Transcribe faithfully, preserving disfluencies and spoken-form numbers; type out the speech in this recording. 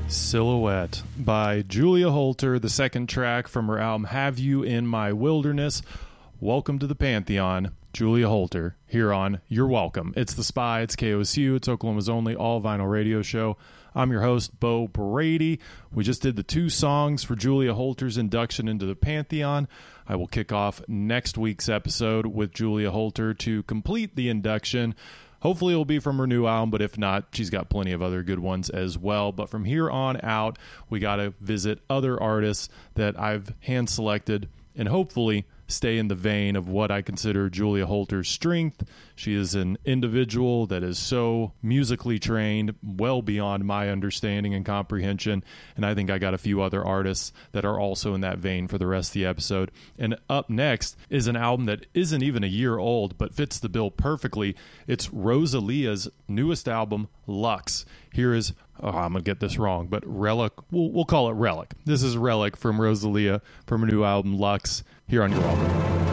Silhouette by Julia Holter, the second track from her album Have You in My Wilderness. Welcome to the Pantheon, Julia Holter, here on You're Welcome. It's The Spy, it's K O S U, it's Oklahoma's only all-vinyl radio show. I'm your host, Bo Brady. We just did the two songs for Julia Holter's induction into the Pantheon. I will kick off next week's episode with Julia Holter to complete the induction. Hopefully it'll be from her new album, but if not, she's got plenty of other good ones as well. But from here on out, we got to visit other artists that I've hand-selected and hopefully stay in the vein of what I consider Julia Holter's strength. She is an individual that is so musically trained, well beyond my understanding and comprehension, and I think I got a few other artists that are also in that vein for the rest of the episode. And up next is an album that isn't even a year old, but fits the bill perfectly. It's Rosalia's newest album, Lux. Here is, oh, I'm going to get this wrong, but Relic, we'll, we'll call it Relic. This is Relic from Rosalia from her new album, Lux, here on Your Welcome.